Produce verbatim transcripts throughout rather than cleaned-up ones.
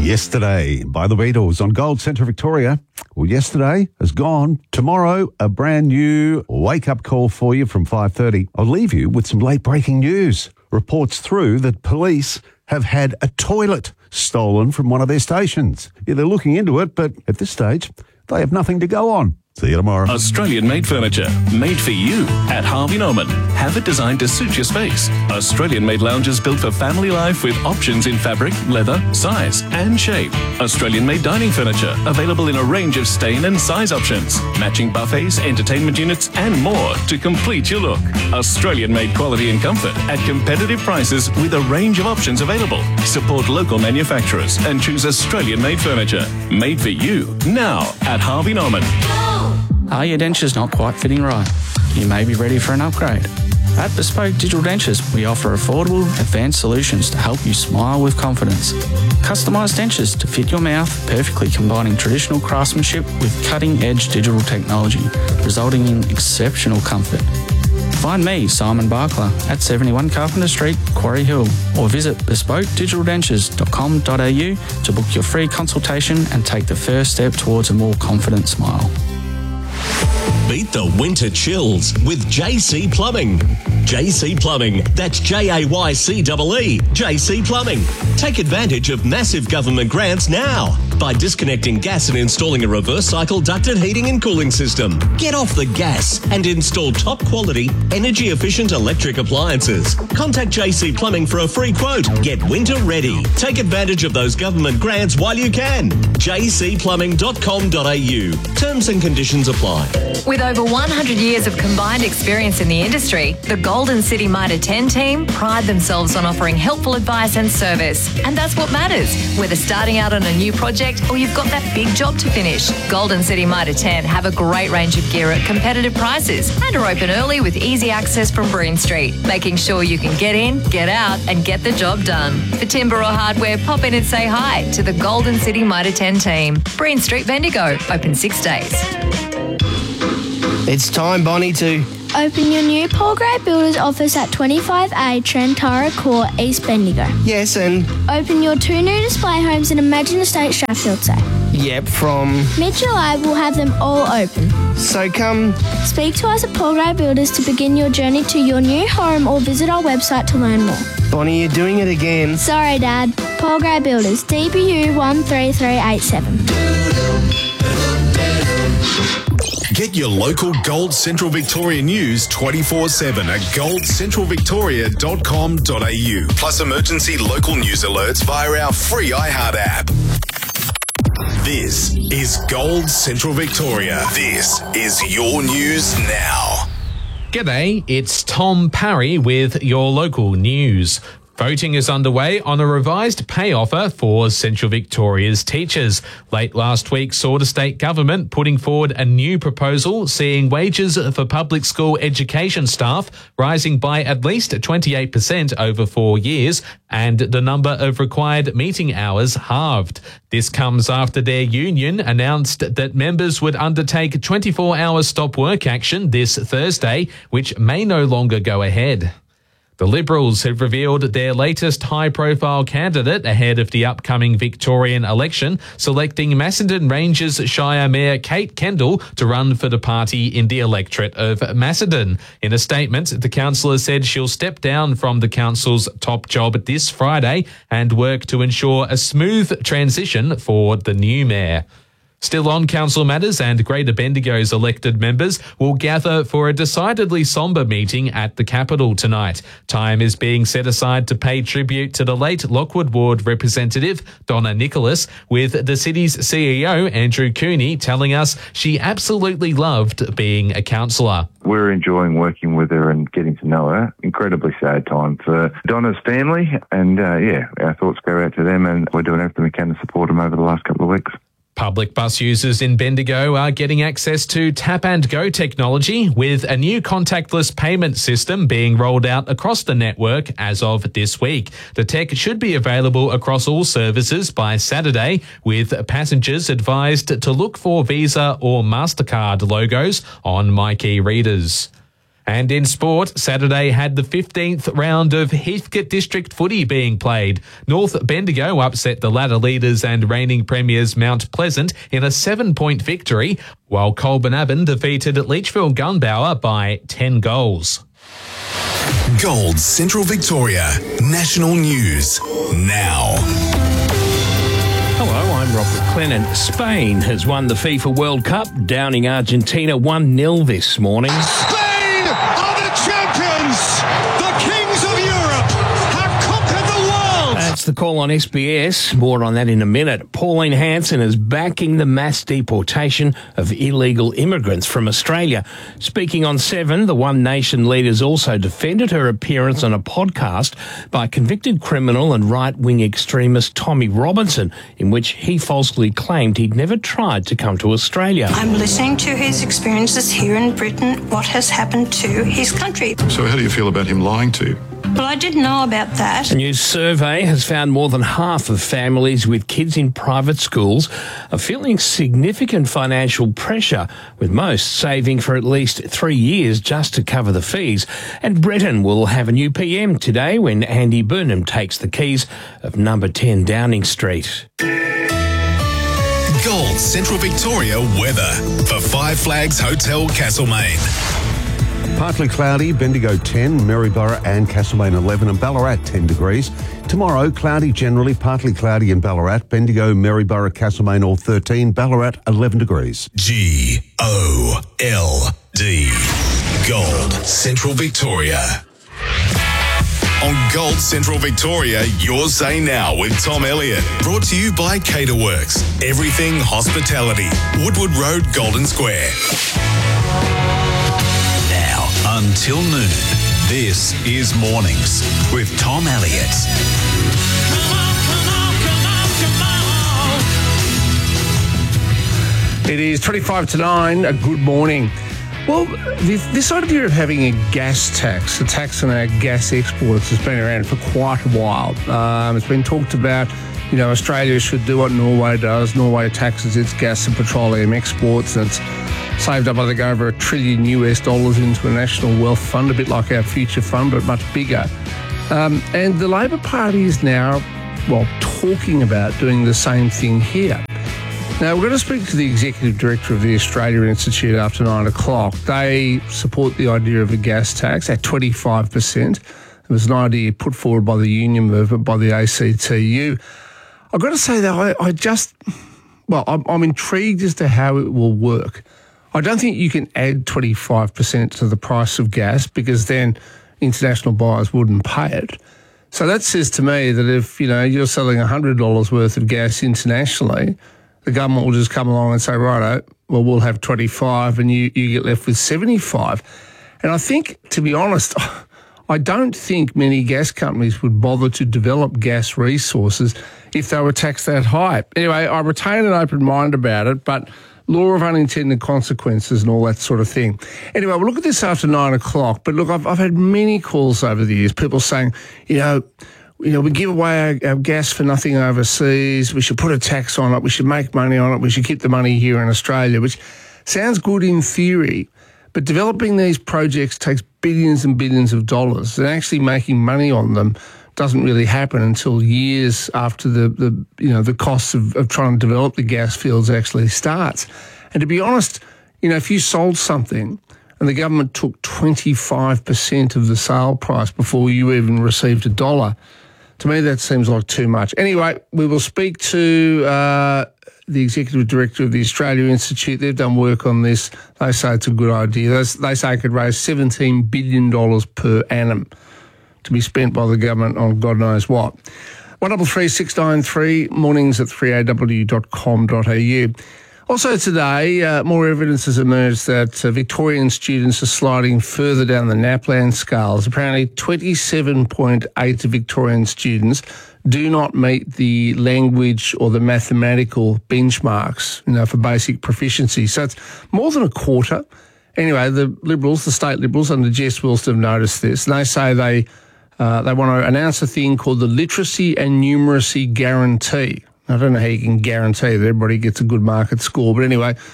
Yesterday by the Beatles on Gold Central Victoria. Well, yesterday has gone. Tomorrow, a brand new wake-up call for you from five thirty. I'll leave you with some late-breaking news. Reports through that police have had a toilet stolen from one of their stations. Yeah, they're looking into it, but at this stage, they have nothing to go on. See you tomorrow. Australian-made furniture, made for you at Harvey Norman. Have it designed to suit your space. Australian-made lounges built for family life with options in fabric, leather, size and shape. Australian-made dining furniture, available in a range of stain and size options. Matching buffets, entertainment units and more to complete your look. Australian-made quality and comfort at competitive prices with a range of options available. Support local manufacturers and choose Australian-made furniture. Made for you now at Harvey Norman. Are your dentures not quite fitting right? You may be ready for an upgrade. At Bespoke Digital Dentures, we offer affordable, advanced solutions to help you smile with confidence. Customised dentures to fit your mouth, perfectly combining traditional craftsmanship with cutting-edge digital technology, resulting in exceptional comfort. Find me, Simon Barkler, at seventy-one Carpenter Street, Quarry Hill, or visit bespoke digital dentures dot com dot a u to book your free consultation and take the first step towards a more confident smile. Beat the winter chills with J C Plumbing. J C Plumbing, that's J A Y C E E, J C Plumbing. Take advantage of massive government grants now by disconnecting gas and installing a reverse cycle ducted heating and cooling system. Get off the gas and install top quality, energy efficient electric appliances. Contact J C Plumbing for a free quote. Get winter ready. Take advantage of those government grants while you can. j c plumbing dot com dot a u. Terms and conditions apply. With over one hundred years of combined experience in the industry, the Golden City Mitre ten team pride themselves on offering helpful advice and service. And that's what matters, whether starting out on a new project or you've got that big job to finish. Golden City Mitre ten have a great range of gear at competitive prices and are open early with easy access from Breen Street, making sure you can get in, get out and get the job done. For timber or hardware, pop in and say hi to the Golden City Mitre ten team. Breen Street, Bendigo, open six days. It's time, Bonnie, to open your new Paul Gray Builders office at twenty-five A Trentara Court, East Bendigo. Yes, and open your two new display homes in Imagine Estate, Strathfield Sale. Yep, from mid-July we'll have them all open. So come speak to us at Paul Gray Builders to begin your journey to your new home or visit our website to learn more. Bonnie, you're doing it again. Sorry, Dad. Paul Gray Builders, D B U one three three eight seven. Get your local Gold Central Victoria news twenty-four seven at gold central victoria dot com dot a u. Plus emergency local news alerts via our free iHeart app. This is Gold Central Victoria. This is your news now. G'day, it's Tom Parry with your local news. Voting is underway on a revised pay offer for Central Victoria's teachers. Late last week saw the state government putting forward a new proposal seeing wages for public school education staff rising by at least twenty-eight percent over four years and the number of required meeting hours halved. This comes after their union announced that members would undertake twenty-four hour stop work action this Thursday, which may no longer go ahead. The Liberals have revealed their latest high-profile candidate ahead of the upcoming Victorian election, selecting Macedon Ranges Shire Mayor Kate Kendall to run for the party in the electorate of Macedon. In a statement, the councillor said she'll step down from the council's top job this Friday and work to ensure a smooth transition for the new mayor. Still on council matters, and Greater Bendigo's elected members will gather for a decidedly sombre meeting at the Capitol tonight. Time is being set aside to pay tribute to the late Lockwood Ward representative, Donna Nicholas, with the city's C E O, Andrew Cooney, telling us she absolutely loved being a councillor. We're enjoying working with her and getting to know her. Incredibly sad time for Donna's family, and uh, yeah, our thoughts go out to them, and we're doing everything we can to support them over the last couple of weeks. Public bus users in Bendigo are getting access to Tap and Go technology, with a new contactless payment system being rolled out across the network as of this week. The tech should be available across all services by Saturday, with passengers advised to look for Visa or MasterCard logos on MyKey readers. And in sport, Saturday had the fifteenth round of Heathcote District footy being played. North Bendigo upset the ladder leaders and reigning premiers Mount Pleasant in a seven-point victory, while Colbernabon defeated Leachville Gunbower by ten goals. Gold Central Victoria National News now. Hello, I'm Rob McLennan. Spain has won the FIFA World Cup, downing Argentina one nil this morning. Spain are the champions! The kings of Europe have conquered the world! That's the call on S B S. More on that in a minute. Pauline Hanson is backing the mass deportation of illegal immigrants from Australia. Speaking on Seven, the One Nation leaders also defended her appearance on a podcast by convicted criminal and right-wing extremist Tommy Robinson, in which he falsely claimed he'd never tried to come to Australia. I'm listening to his experiences here in Britain, what has happened to his country. So how do you feel about him lying to you? Well, I didn't know about that. A new survey has found more than half of families with kids in private schools are feeling significant financial pressure, with most saving for at least three years just to cover the fees. And Breton will have a new P M today when Andy Burnham takes the keys of number ten Downing Street. Gold Central Victoria weather for Five Flags Hotel Castlemaine. Partly cloudy, Bendigo ten, Maryborough and Castlemaine eleven, and Ballarat ten degrees. Tomorrow, cloudy generally, partly cloudy in Ballarat, Bendigo, Maryborough, Castlemaine all thirteen, Ballarat eleven degrees. G O L D. Gold Central Victoria. On Gold Central Victoria, your say now with Tom Elliott. Brought to you by Caterworks. Everything hospitality. Woodward Road, Golden Square. Now until noon, this is Mornings with Tom Elliott. It is twenty-five to nine. A good morning. Well, this, this idea of having a gas tax, a tax on our gas exports, has been around for quite a while. Um, it's been talked about, you know, Australia should do what Norway does. Norway taxes its gas and petroleum exports, and it's saved up, I think, over a trillion U S dollars into a national wealth fund, a bit like our future fund, but much bigger. Um, and the Labor Party is now, well, talking about doing the same thing here. Now, we're going to speak to the Executive Director of the Australia Institute after nine o'clock. They support the idea of a gas tax at twenty-five percent. It was an idea put forward by the union movement, by the A C T U. I've got to say, though, I, I just, well, I'm, I'm intrigued as to how it will work. I don't think you can add twenty-five percent to the price of gas, because then international buyers wouldn't pay it. So that says to me that if, you know, you're selling one hundred dollars worth of gas internationally, the government will just come along and say, righto, well, we'll have twenty-five and you, you get left with seventy-five. And I think, to be honest, I don't think many gas companies would bother to develop gas resources if they were taxed that high. Anyway, I retain an open mind about it, but law of unintended consequences and all that sort of thing. Anyway, we'll look at this after nine o'clock. But look, I've, I've had many calls over the years, people saying, you know, You know, we give away our, our gas for nothing overseas. We should put a tax on it. We should make money on it. We should keep the money here in Australia, which sounds good in theory. But developing these projects takes billions and billions of dollars. And actually making money on them doesn't really happen until years after the, the you know, the costs of, of trying to develop the gas fields actually starts. And to be honest, you know, if you sold something and the government took twenty-five percent of the sale price before you even received a dollar, to me, that seems like too much. Anyway, we will speak to uh, the Executive Director of the Australia Institute. They've done work on this. They say it's a good idea. They, they say it could raise seventeen billion dollars per annum to be spent by the government on God knows what. one double three six nine three, mornings at three a w dot com dot a u. Also today, uh, more evidence has emerged that uh, Victorian students are sliding further down the NAPLAN scales. Apparently, twenty-seven point eight Victorian students do not meet the language or the mathematical benchmarks, you know, for basic proficiency. So it's more than a quarter. Anyway, the Liberals, the state Liberals under Jess Wilson have noticed this, and they say they uh, they want to announce a thing called the Literacy and Numeracy Guarantee. I don't know how you can guarantee that everybody gets a good market score, but anyway,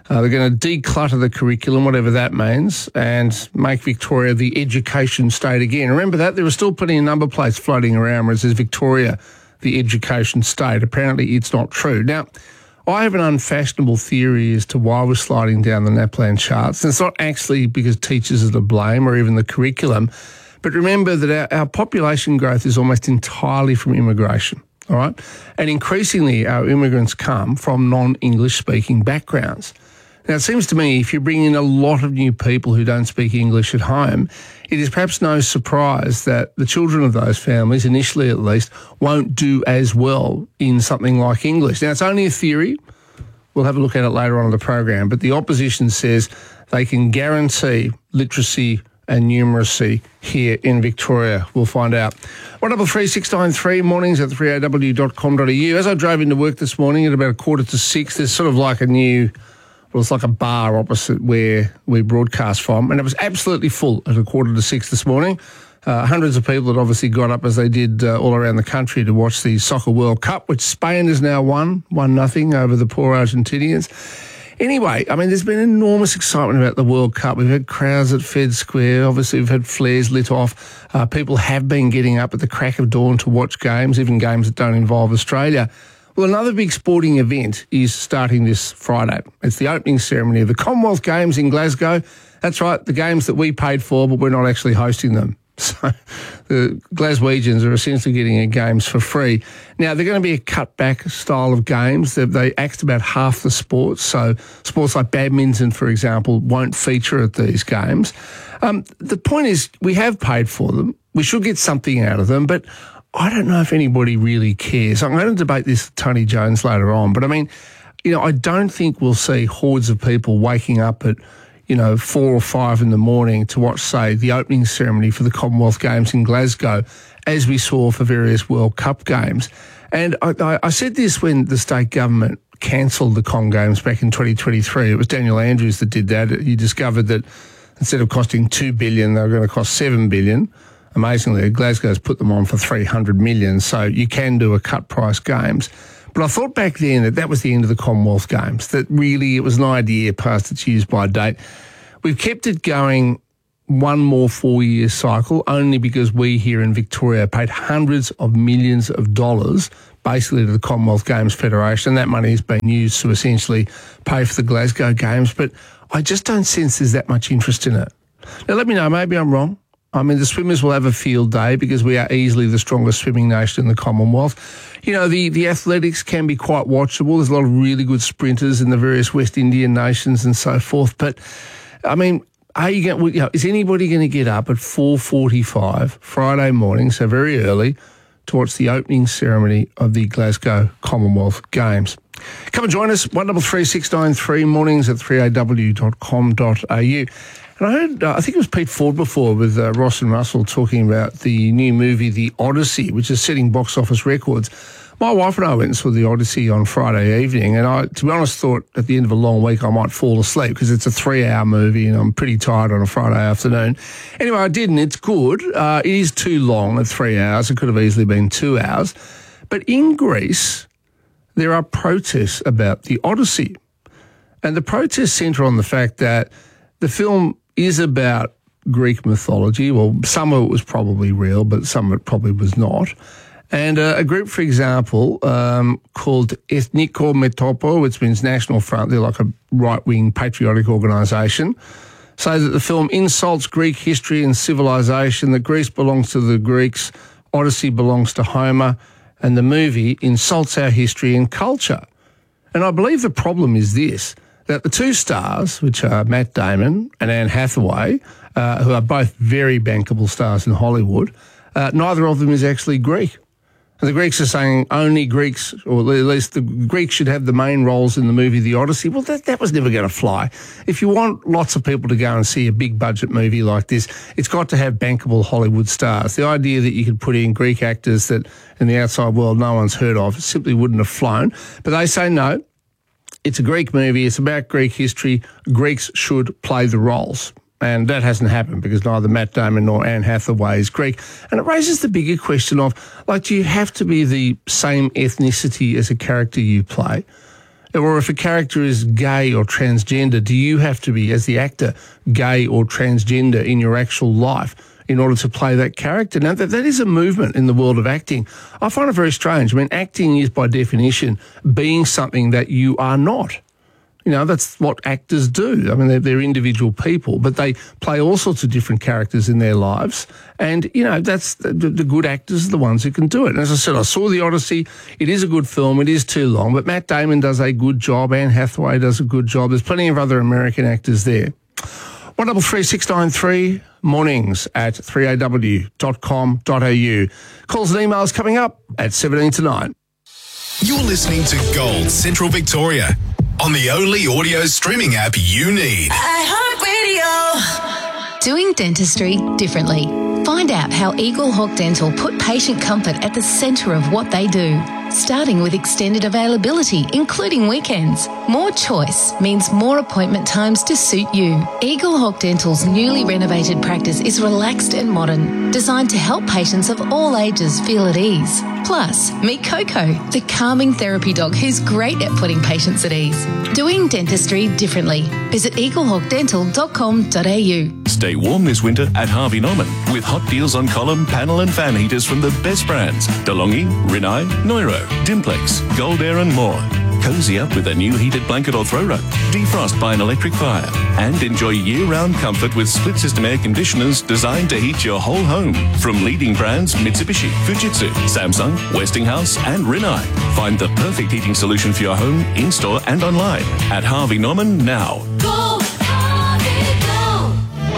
Uh, they're going to declutter the curriculum, whatever that means, and make Victoria the education state again. Remember that? There are still plenty of number plates floating around where it says Victoria, the education state. Apparently it's not true. Now, I have an unfashionable theory as to why we're sliding down the NAPLAN charts. And it's not actually because teachers are to blame or even the curriculum, but remember that our, our population growth is almost entirely from immigration, all right? And increasingly our immigrants come from non-English speaking backgrounds. Now, it seems to me if you bring in a lot of new people who don't speak English at home, it is perhaps no surprise that the children of those families, initially at least, won't do as well in something like English. Now, it's only a theory. We'll have a look at it later on in the program. But the opposition says they can guarantee literacy and numeracy here in Victoria. We'll find out. one double three six nine three, mornings at three a w dot com dot a u. As I drove into work this morning at about a quarter to six, there's sort of like a new... Well, it's like a bar opposite where we broadcast from, and it was absolutely full at a quarter to six this morning. Uh, hundreds of people had obviously got up, as they did uh, all around the country, to watch the Soccer World Cup, which Spain has now won, one nothing over the poor Argentinians. Anyway, I mean, there's been enormous excitement about the World Cup. We've had crowds at Fed Square. Obviously, we've had flares lit off. Uh, people have been getting up at the crack of dawn to watch games, even games that don't involve Australia. Well, another big sporting event is starting this Friday. It's the opening ceremony of the Commonwealth Games in Glasgow. That's right, the games that we paid for, but we're not actually hosting them. So the Glaswegians are essentially getting their games for free. Now, they're going to be a cutback style of games. They, they axed about half the sports. So sports like badminton, for example, won't feature at these games. Um, the point is, we have paid for them. We should get something out of them, but I don't know if anybody really cares. I'm going to debate this with Tony Jones later on, but I mean, you know, I don't think we'll see hordes of people waking up at, you know, four or five in the morning to watch, say, the opening ceremony for the Commonwealth Games in Glasgow, as we saw for various World Cup games. And I, I, I said this when the state government cancelled the Com Games back in twenty twenty-three. It was Daniel Andrews that did that. He discovered that instead of costing two billion dollars, they were going to cost seven billion dollars. Amazingly, Glasgow's put them on for three hundred million dollars, so you can do a cut price games. But I thought back then that that was the end of the Commonwealth Games, that really it was an idea past its use-by date. We've kept it going one more four-year cycle only because we here in Victoria paid hundreds of millions of dollars basically to the Commonwealth Games Federation. That money has been used to essentially pay for the Glasgow Games, but I just don't sense there's that much interest in it. Now, let me know, maybe I'm wrong. I mean, the swimmers will have a field day because we are easily the strongest swimming nation in the Commonwealth. You know, the, the athletics can be quite watchable. There's a lot of really good sprinters in the various West Indian nations and so forth. But, I mean, are you going, you know, is anybody going to get up at four forty-five Friday morning, so very early, to watch the opening ceremony of the Glasgow Commonwealth Games? Come and join us, one double three six nine three, mornings at three a w dot com dot a u. And I heard, uh, I think it was Pete Ford before with uh, Ross and Russell talking about the new movie, The Odyssey, which is setting box office records. My wife and I went and saw The Odyssey on Friday evening, and I, to be honest, thought at the end of a long week I might fall asleep because it's a three-hour movie and I'm pretty tired on a Friday afternoon. Anyway, I didn't. It's good. Uh, it is too long at three hours. It could have easily been two hours. But in Greece, there are protests about The Odyssey. And the protests centre on the fact that the film is about Greek mythology. Well, some of it was probably real, but some of it probably was not. And uh, a group, for example, um, called Ethniko Metopo, which means National Front, they're like a right-wing patriotic organisation, say that the film insults Greek history and civilization, that Greece belongs to the Greeks, Odyssey belongs to Homer, and the movie insults our history and culture. And I believe the problem is this, that the two stars, which are Matt Damon and Anne Hathaway, uh, who are both very bankable stars in Hollywood, uh, neither of them is actually Greek. And the Greeks are saying only Greeks, or at least the Greeks should have the main roles in the movie The Odyssey. Well, that, that was never going to fly. If you want lots of people to go and see a big budget movie like this, it's got to have bankable Hollywood stars. The idea that you could put in Greek actors that in the outside world no one's heard of simply wouldn't have flown. But they say no. It's a Greek movie. It's about Greek history. Greeks should play the roles. And that hasn't happened because neither Matt Damon nor Anne Hathaway is Greek. And it raises the bigger question of, like, do you have to be the same ethnicity as a character you play? Or if a character is gay or transgender, do you have to be, as the actor, gay or transgender in your actual life in order to play that character? Now, that, that is a movement in the world of acting. I find it very strange. I mean, acting is by definition being something that you are not. You know, that's what actors do. I mean, they're, they're individual people, but they play all sorts of different characters in their lives. And, you know, that's the, the good actors are the ones who can do it. And as I said, I saw The Odyssey. It is a good film. It is too long, but Matt Damon does a good job. Anne Hathaway does a good job. There's plenty of other American actors there. one double three six nine three, mornings at three a w dot com dot a u. Calls and emails coming up at seventeen to nine. You're listening to Gold Central Victoria on the only audio streaming app you need. iHeartRadio. Doing dentistry differently. Find out how Eagle Hawk Dental put patient comfort at the centre of what they do. Starting with extended availability, including weekends. More choice means more appointment times to suit you. Eagle Hawk Dental's newly renovated practice is relaxed and modern, designed to help patients of all ages feel at ease. Plus, meet Coco, the calming therapy dog who's great at putting patients at ease. Doing dentistry differently. Visit eagle hawk dental dot com dot a u. Stay warm this winter at Harvey Norman with hot deals on column, panel and fan heaters from the best brands. DeLonghi, Rinnai, Neuro, Dimplex, Gold Air and more. Cozy up with a new heated blanket or throw rug. Defrost by an electric fire. And enjoy year-round comfort with split-system air conditioners designed to heat your whole home. From leading brands Mitsubishi, Fujitsu, Samsung, Westinghouse and Rinnai. Find the perfect heating solution for your home, in-store and online at Harvey Norman now. Go, Harvey, go!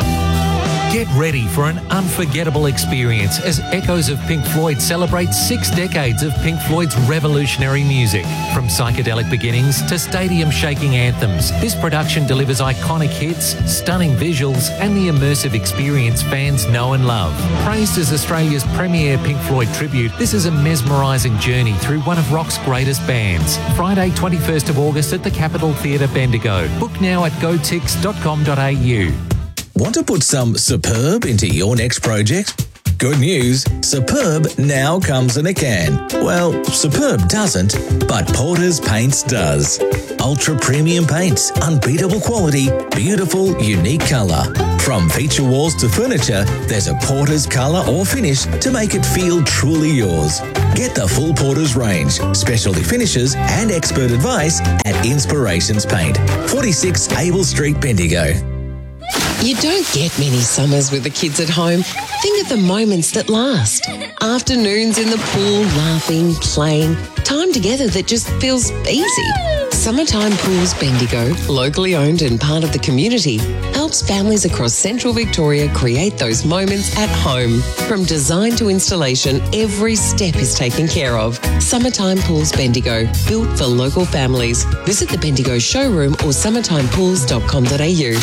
Get ready for an unforgettable experience as Echoes of Pink Floyd celebrate six decades of Pink Floyd's revolutionary music. From psychedelic beginnings to stadium-shaking anthems, this production delivers iconic hits, stunning visuals, and the immersive experience fans know and love. Praised as Australia's premier Pink Floyd tribute, this is a mesmerising journey through one of rock's greatest bands. Friday, twenty-first of August at the Capitol Theatre, Bendigo. Book now at go tix dot com dot a u. Want to put some Superb into your next project? Good news, Superb now comes in a can. Well, Superb doesn't, but Porter's Paints does. Ultra premium paints, unbeatable quality, beautiful, unique colour. From feature walls to furniture, there's a Porter's colour or finish to make it feel truly yours. Get the full Porter's range, specialty finishes and expert advice at Inspirations Paint, forty-six Abel Street, Bendigo. You don't get many summers with the kids at home. Think of the moments that last. Afternoons in the pool, laughing, playing. Time together that just feels easy. Summertime Pools Bendigo, locally owned and part of the community, helps families across Central Victoria create those moments at home. From design to installation, every step is taken care of. Summertime Pools Bendigo, built for local families. Visit the Bendigo showroom or summertime pools dot com dot a u.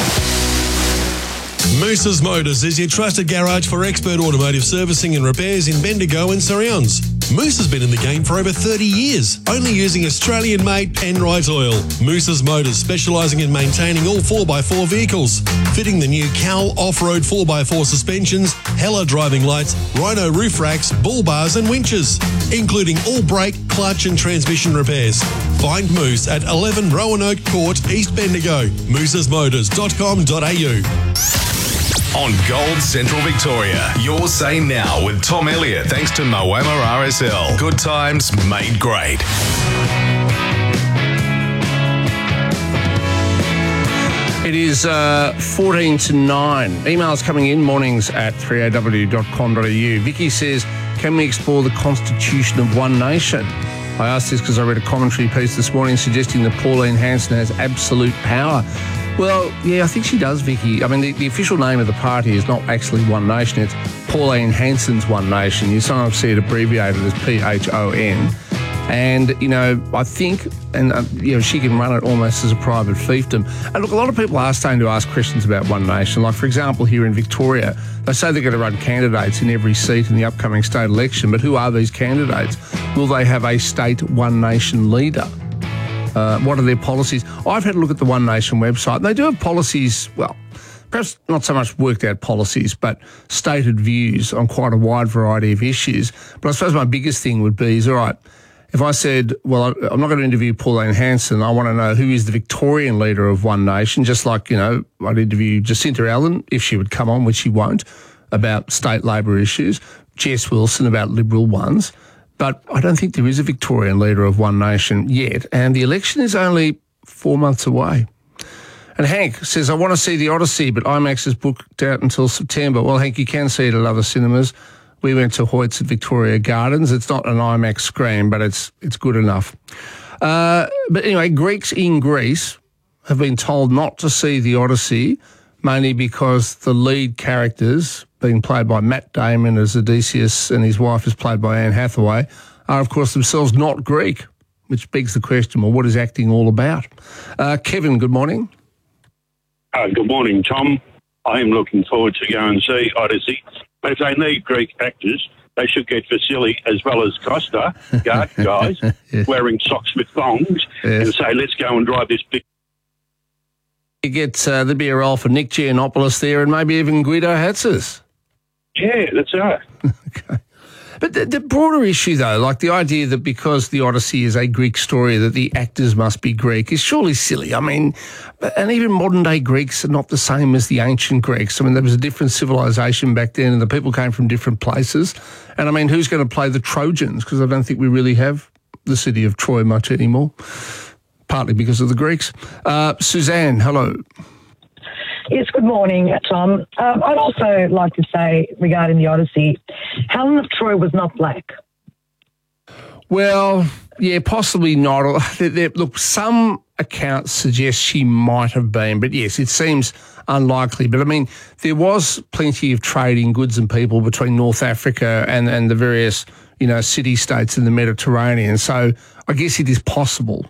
Moose's Motors is your trusted garage for expert automotive servicing and repairs in Bendigo and Surrounds. Moose has been in the game for over thirty years, only using Australian-made Penrite oil. Moose's Motors, specialising in maintaining all four by four vehicles, fitting the new Cal off-road four by four suspensions, Hella driving lights, Rhino roof racks, bull bars and winches, including all brake, clutch and transmission repairs. Find Moose at eleven Roanoke Court, East Bendigo. mooses motors dot com dot a u. On Gold Central Victoria, your say now with Tom Elliott, thanks to Moama R S L. Good times made great. It is uh, fourteen to nine. Emails coming in, mornings at three a w dot com dot a u. Vicky says, can we explore the constitution of One Nation? I asked this because I read a commentary piece this morning suggesting that Pauline Hanson has absolute power. Well, yeah, I think she does, Vicky. I mean, the, the official name of the party is not actually One Nation. It's Pauline Hanson's One Nation. You sometimes see it abbreviated as P H O N. And, you know, I think, and, uh, you know, she can run it almost as a private fiefdom. And look, a lot of people are starting to ask questions about One Nation. Like, for example, here in Victoria, they say they're going to run candidates in every seat in the upcoming state election. But who are these candidates? Will they have a state One Nation leader? Uh, what are their policies? I've had a look at the One Nation website, and they do have policies, well, perhaps not so much worked out policies, but stated views on quite a wide variety of issues. But I suppose my biggest thing would be is, all right, if I said, well, I'm not going to interview Pauline Hanson, I want to know who is the Victorian leader of One Nation, just like, you know, I'd interview Jacinta Allen, if she would come on, which she won't, about state Labor issues, Jess Wilson about Liberal ones. But I don't think there is a Victorian leader of One Nation yet, and the election is only four months away. And Hank says, I want to see The Odyssey, but IMAX is booked out until September. Well, Hank, you can see it at other cinemas. We went to Hoyts at Victoria Gardens. It's not an IMAX screen, but it's it's good enough. Uh, but anyway, Greeks in Greece have been told not to see The Odyssey, mainly because the lead characters, being played by Matt Damon as Odysseus and his wife is played by Anne Hathaway, are, of course, themselves not Greek, which begs the question, well, what is acting all about? Uh, Kevin, good morning. Uh, good morning, Tom. I am looking forward to go and see Odyssey. But if they need Greek actors, they should get Vasily as well as Costa, guard guys, yes. wearing socks with thongs, yes. and say, let's go and drive this big... You get, uh, there'd be a role for Nick Giannopoulos there and maybe even Guido Hatzis. Yeah, that's right. Okay. But the, the broader issue, though, like the idea that because The Odyssey is a Greek story that the actors must be Greek is surely silly. I mean, and even modern-day Greeks are not the same as the ancient Greeks. I mean, there was a different civilization back then and the people came from different places. And, I mean, who's going to play the Trojans? Because I don't think we really have the city of Troy much anymore, partly because of the Greeks. Uh, Suzanne, hello. Yes, good morning, Tom. Um, I'd also like to say regarding The Odyssey, Helen of Troy was not black. Well, yeah, possibly not. Look, some accounts suggest she might have been, but yes, it seems unlikely. But I mean, there was plenty of trade in goods and people between North Africa and, and the various, you know, city-states in the Mediterranean. So I guess it is possible.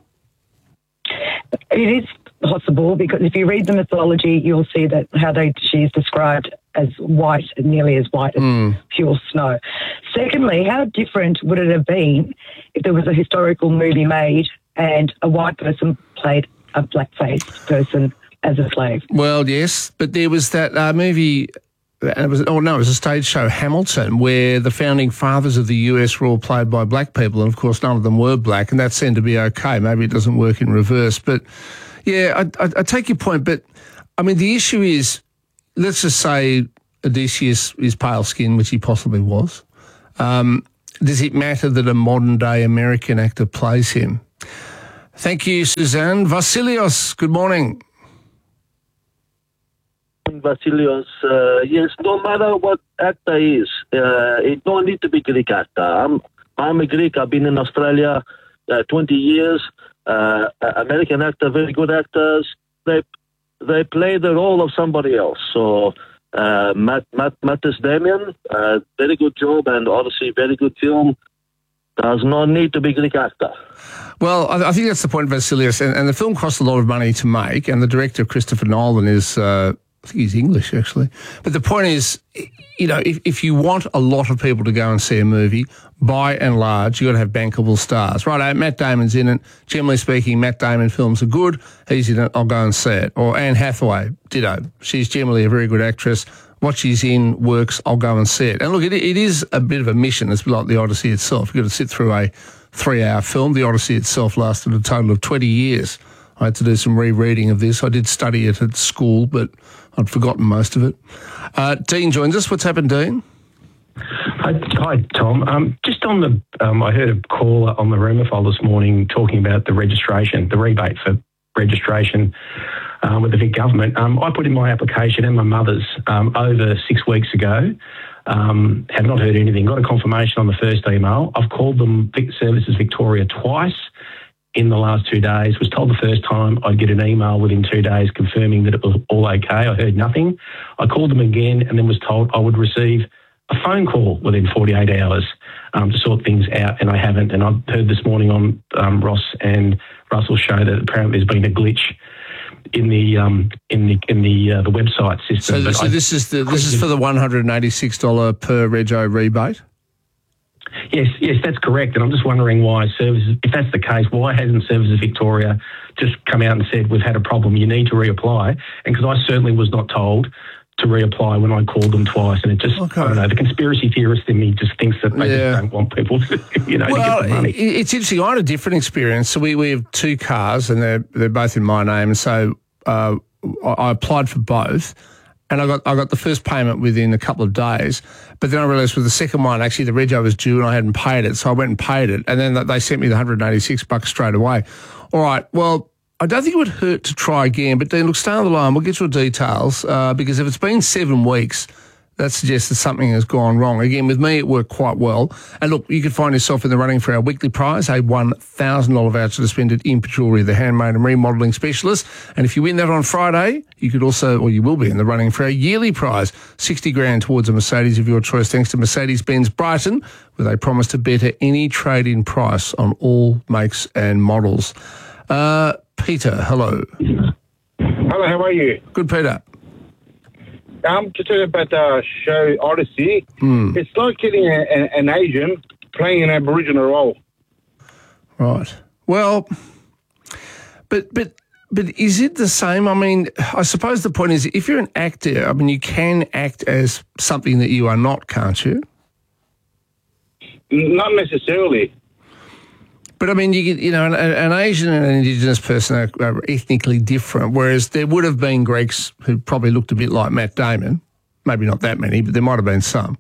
It is possible because if you read the mythology, you'll see that how they she's described as white, nearly as white as mm. pure snow. Secondly, how different would it have been if there was a historical movie made and a white person played a black-faced person as a slave? Well, yes, but there was that uh, movie, and it was oh no, it was a stage show, Hamilton, where the founding fathers of the U S were all played by black people, and of course none of them were black, and that seemed to be okay. Maybe it doesn't work in reverse, but yeah, I, I, I take your point. But I mean, the issue is, let's just say Odysseus is pale skinned, which he possibly was. Um, does it matter that a modern day American actor plays him? Thank you, Suzanne. Vasilios, good morning. Vasilios, uh, yes, no matter what actor is, uh, it don't need to be Greek actor. I'm, I'm a Greek. I've been in Australia uh, twenty years. Uh, American actor, very good actors. They they play the role of somebody else. So uh, Matt Matt Mattis Damien, uh, very good job, and obviously very good film. Does not need to be Greek actor. Well, I, I think that's the point, Vasilios. And, and the film cost a lot of money to make, and the director, Christopher Nolan, is. Uh, I think he's English, actually. But the point is, you know, if, if you want a lot of people to go and see a movie, by and large, you've got to have bankable stars. Right, Matt Damon's in it. Generally speaking, Matt Damon films are good. He's in it, I'll go and see it. Or Anne Hathaway, ditto. She's generally a very good actress. What she's in works, I'll go and see it. And look, it, it is a bit of a mission. It's like The Odyssey itself. You've got to sit through a three-hour film. The Odyssey itself lasted a total of twenty years. I had to do some rereading of this. I did study it at school, but I'd forgotten most of it. Uh, Dean joins us. What's happened, Dean? Hi, hi Tom. Um, just on the, um, I heard a caller on the rumour file this morning talking about the registration, the rebate for registration um, with the Vic government. Um, I put in my application and my mother's um, over six weeks ago. Um, have not heard anything. Got a confirmation on the first email. I've called them Vic Services Victoria twice in the last two days. Was told the first time I'd get an email within two days confirming that it was all okay. I heard nothing. I called them again and then was told I would receive a phone call within forty-eight hours um, to sort things out, and I haven't. And I've heard this morning on um, Ross and Russell's show that apparently there's been a glitch in the um, in the in the uh, the website system. So, so this is the this is for the one hundred eighty-six dollars per rego rebate? Yes, yes, that's correct. And I'm just wondering why Services, if that's the case, why hasn't Services Victoria just come out and said, we've had a problem, you need to reapply? And because I certainly was not told to reapply when I called them twice, and it just, okay. I don't know, the conspiracy theorist in me just thinks that they Yeah. just don't want people to, you know, Well, to get the money. it- it's interesting. I had a different experience. So we, we have two cars, and they're they're both in my name. And so uh, I I applied for both, and I got I got the first payment within a couple of days. But then I realised with the second one, actually the rego was due, and I hadn't paid it. So I went and paid it, and then they sent me the one hundred eighty-six bucks straight away. All right. Well, I don't think it would hurt to try again. But then look, stay on the line. We'll get your details uh, because if it's been seven weeks. That suggests that something has gone wrong. Again, with me, it worked quite well. And look, you could find yourself in the running for our weekly prize, a one thousand dollars voucher to spend at Imp Jewellery, the handmade and remodelling specialist. And if you win that on Friday, you could also, or you will be in the running for our yearly prize, sixty grand towards a Mercedes of your choice, thanks to Mercedes-Benz Brighton, where they promise to better any trade-in price on all makes and models. Uh, Peter, hello. Hello, how are you? Good, Peter. I'm just talking about the show Odyssey. Hmm. It's like getting a, a, an Asian playing an Aboriginal role. Right. Well, but but but is it the same? I mean, I suppose the point is, if you're an actor, I mean, you can act as something that you are not, can't you? Not necessarily. But I mean, you get, you know, an, an Asian and an Indigenous person are, are ethnically different, whereas there would have been Greeks who probably looked a bit like Matt Damon. Maybe not that many, but there might have been some.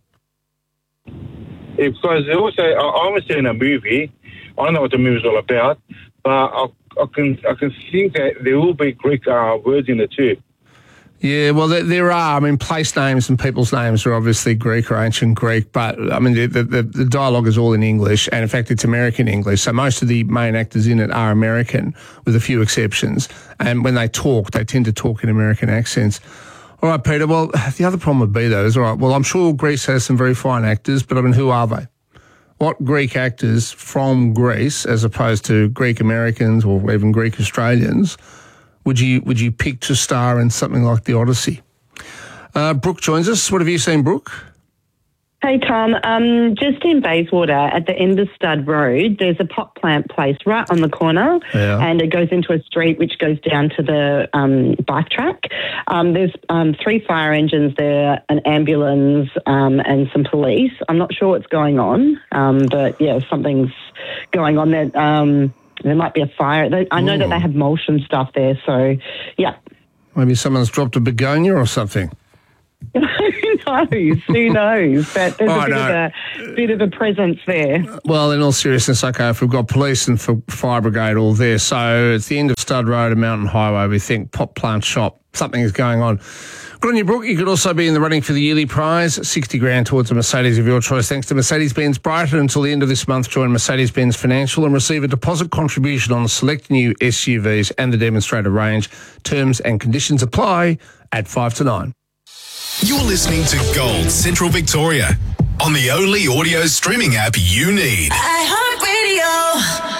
Because also, I, I was seeing a movie. I don't know what the movie's all about, but I, I can I can think that there will be Greek uh, words in it too. Yeah, well, there, there are. I mean, place names and people's names are obviously Greek or ancient Greek, but, I mean, the, the, the dialogue is all in English, and, in fact, it's American English. So most of the main actors in it are American, with a few exceptions. And when they talk, they tend to talk in American accents. All right, Peter, well, the other problem would be, though, is, all right, well, I'm sure Greece has some very fine actors, but, I mean, who are they? What Greek actors from Greece, as opposed to Greek Americans or even Greek Australians, would you would you pick to star in something like The Odyssey? Uh, Brooke joins us. What have you seen, Brooke? Hey, Tom. Um, just in Bayswater at the end of Stud Road, there's a pot plant place right on the corner, yeah. and it goes into a street which goes down to the um, bike track. Um, there's um, three fire engines there, an ambulance, um, and some police. I'm not sure what's going on, um, but, yeah, something's going on there. Um, there might be a fire. They, I know Ooh. that they have mulch and stuff there, so, yeah. Maybe someone's dropped a begonia or something. Who knows? Who knows? But there's Oh, a bit no. of a bit of a presence there. Well, in all seriousness, okay, if we've got police and for fire brigade all there, so it's the end of Stud Road and Mountain Highway, we think pot plant shop, something is going on. Good on you, Brooke. You could also be in the running for the yearly prize, sixty grand towards a Mercedes of your choice, thanks to Mercedes-Benz Brighton. Until the end of this month, join Mercedes-Benz Financial and receive a deposit contribution on select new S U Vs and the demonstrator range. Terms and conditions apply at five to nine. You're listening to Gold Central Victoria on the only audio streaming app you need. iHeartRadio.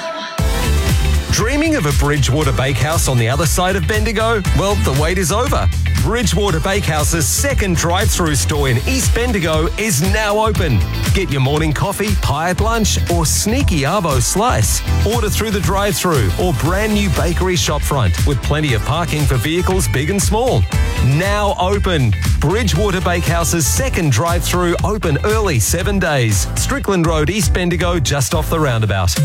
Dreaming of a Bridgewater Bakehouse on the other side of Bendigo? Well, the wait is over. Bridgewater Bakehouse's second drive-through store in East Bendigo is now open. Get your morning coffee, pie at lunch, or sneaky arvo slice. Order through the drive-through or brand new bakery shopfront with plenty of parking for vehicles big and small. Now open. Bridgewater Bakehouse's second drive-through open early seven days. Strickland Road, East Bendigo, just off the roundabout.